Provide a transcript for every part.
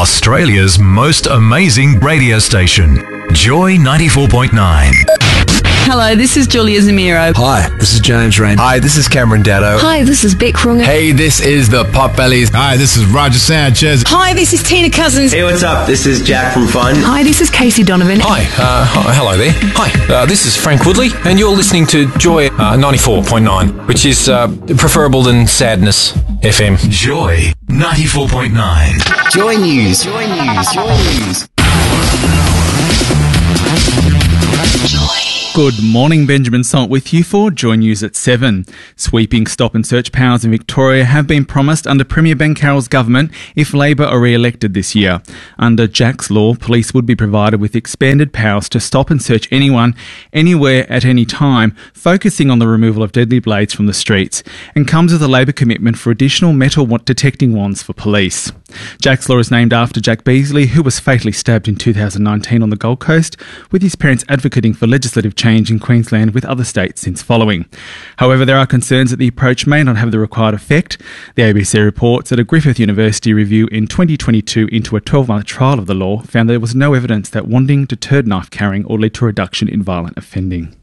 Australia's most amazing radio station, Joy 94.9. Hello, this is Julia Zamiro. Hi, this is James Rain. Hi, this is Cameron Daddo. Hi, this is Beck Runga. Hey, this is the Pot Bellies. Hi, this is Roger Sanchez. Hi, this is Tina Cousins. Hey, what's up? This is Jack from Fun. Hi, this is Casey Donovan. Hi, hello there. Hi, this is Frank Woodley, and you're listening to Joy 94.9, which is preferable than Sadness FM. Joy 94.9. Joy News. Joy News. Joy News. Good morning, Benjamin Salt with you for Joy News at 7. Sweeping stop and search powers in Victoria have been promised under Premier Ben Carroll's government if Labor are re-elected this year. Under Jack's law, police would be provided with expanded powers to stop and search anyone, anywhere, at any time, focusing on the removal of deadly blades from the streets, and comes with a Labor commitment for additional metal detecting wands for police. Jack's law is named after Jack Beasley, who was fatally stabbed in 2019 on the Gold Coast, with his parents advocating for legislative change in Queensland with other states since following. However, there are concerns that the approach may not have the required effect. The ABC reports that a Griffith University review in 2022 into a 12-month trial of the law found there was no evidence that wanding deterred knife carrying or led to a reduction in violent offending.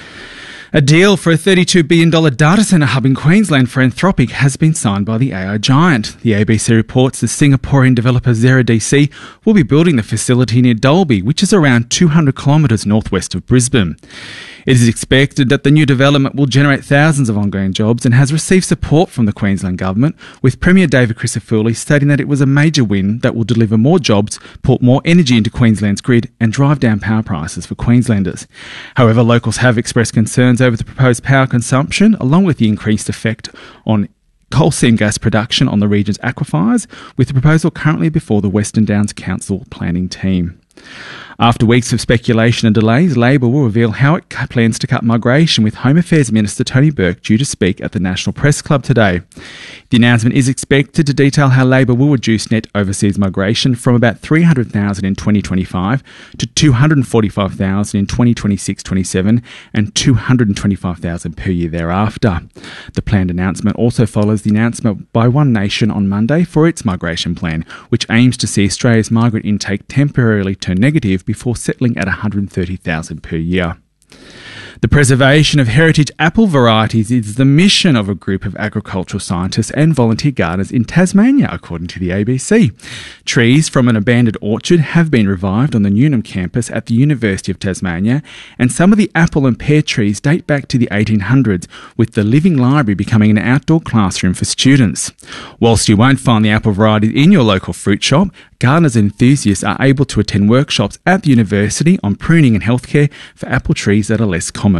A deal for a $32 billion data centre hub in Queensland for Anthropic has been signed by the AI giant. The ABC reports the Singaporean developer ZeroDC will be building the facility near Dalby, which is around 200 kilometres northwest of Brisbane. It is expected that the new development will generate thousands of ongoing jobs and has received support from the Queensland Government, with Premier David Crisafulli stating that it was a major win that will deliver more jobs, put more energy into Queensland's grid and drive down power prices for Queenslanders. However, locals have expressed concerns over the proposed power consumption, along with the increased effect on coal seam gas production on the region's aquifers, with the proposal currently before the Western Downs Council planning team. After weeks of speculation and delays, Labor will reveal how it plans to cut migration, with Home Affairs Minister Tony Burke due to speak at the National Press Club today. The announcement is expected to detail how Labor will reduce net overseas migration from about 300,000 in 2025 to 245,000 in 2026-27 and 225,000 per year thereafter. The planned announcement also follows the announcement by One Nation on Monday for its migration plan, which aims to see Australia's migrant intake temporarily turn negative before settling at 130,000 per year. The preservation of heritage apple varieties is the mission of a group of agricultural scientists and volunteer gardeners in Tasmania, according to the ABC. Trees from an abandoned orchard have been revived on the Newnham campus at the University of Tasmania, and some of the apple and pear trees date back to the 1800s, with the Living Library becoming an outdoor classroom for students. Whilst you won't find the apple varieties in your local fruit shop, gardeners and enthusiasts are able to attend workshops at the university on pruning and healthcare for apple trees that are less common.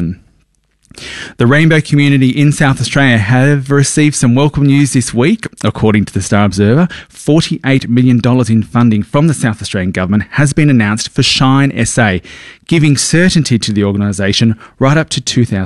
The rainbow community in South Australia have received some welcome news this week. According to the Star Observer, $48 million in funding from the South Australian Government has been announced for Shine SA, giving certainty to the organisation right up to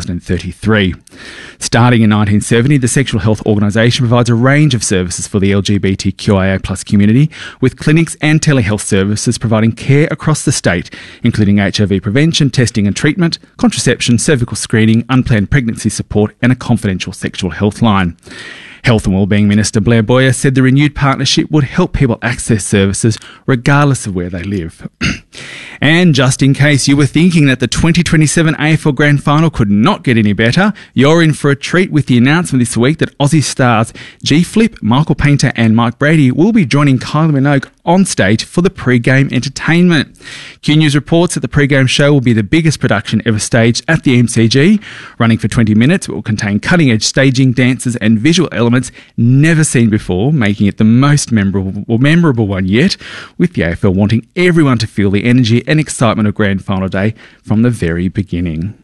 2033. Starting in 1970, the Sexual Health Organisation provides a range of services for the LGBTQIA+ community, with clinics and telehealth services providing care across the state, including HIV prevention, testing and treatment, contraception, cervical screening, unplanned pregnancy support and a confidential sexual health line. Health and Wellbeing Minister Blair Boyer said the renewed partnership would help people access services regardless of where they live. And just in case you were thinking that the 2027 AFL Grand Final could not get any better, you're in for a treat with the announcement this week that Aussie stars G Flip, Michael Painter and Mike Brady will be joining Kylie Minogue on stage for the pre-game entertainment. Q News reports that the pre-game show will be the biggest production ever staged at the MCG. Running for 20 minutes, it will contain cutting-edge staging, dances and visual elements never seen before, making it the most memorable one yet, with the AFL wanting everyone to feel the energy and excitement of Grand Final Day from the very beginning.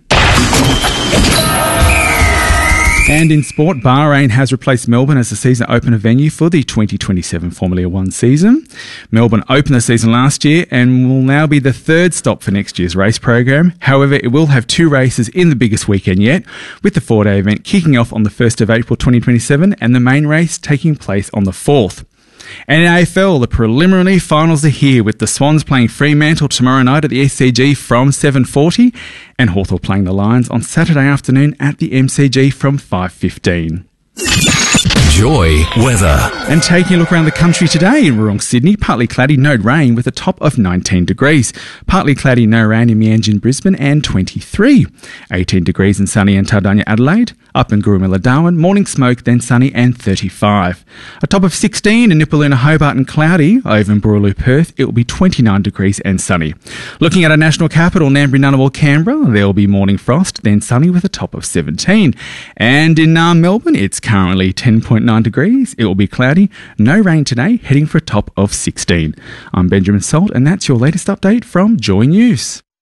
And in sport, Bahrain has replaced Melbourne as the season opener venue for the 2027 Formula One season. Melbourne opened the season last year and will now be the third stop for next year's race program. However, it will have two races in the biggest weekend yet, with the 4-day event kicking off on the 1st of April 2027 and the main race taking place on the 4th. And in AFL, the preliminary finals are here, with the Swans playing Fremantle tomorrow night at the SCG from 7:40 and Hawthorn playing the Lions on Saturday afternoon at the MCG from 5:15. Joy weather. And taking a look around the country today, in Wurrung, Sydney, partly cloudy, no rain with a top of 19 degrees. Partly cloudy, no rain in Mianjin, Brisbane, and 23. 18 degrees and sunny in Taldania, Adelaide. Up in Gurumilla, Darwin, morning smoke, then sunny and 35. A top of 16 in Nipaluna, Hobart and cloudy. Over in Boorloo, Perth, it will be 29 degrees and sunny. Looking at our national capital, Ngambri, Ngunnawal, Canberra, there will be morning frost, then sunny with a top of 17. And in Melbourne, it's currently 10.9 degrees. It will be cloudy, no rain today, heading for a top of 16. I'm Benjamin Salt, and that's your latest update from Joy News.